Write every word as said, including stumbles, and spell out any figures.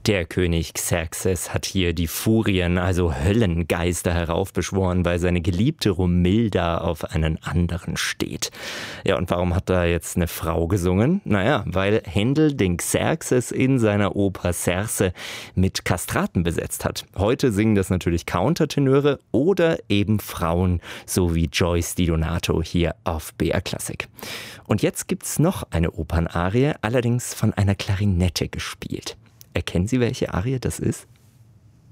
Der König Xerxes hat hier die Furien, also Höllengeister, heraufbeschworen, weil seine geliebte Romilda auf einen anderen steht. Ja, und warum hat da jetzt eine Frau gesungen? Naja, weil Händel den Xerxes in seiner Oper Cerce mit Kastraten besetzt hat. Heute singen das natürlich Countertenöre oder eben Frauen, so wie Joyce Di Donato hier auf B R Classic. Und jetzt gibt's noch eine Opernarie, allerdings von einer Klarinette gespielt. Erkennen Sie, welche Arie das ist?